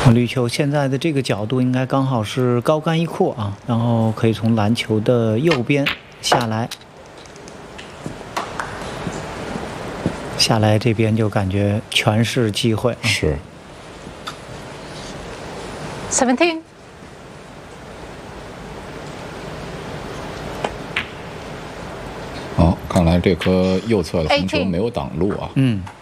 绿球现在的这个角度应该刚好是高杆一阔啊，然后可以从篮球的右边下来，这边就感觉全是机会啊。 是。 17。 好，看来这颗右侧的红球没有挡路啊。 嗯。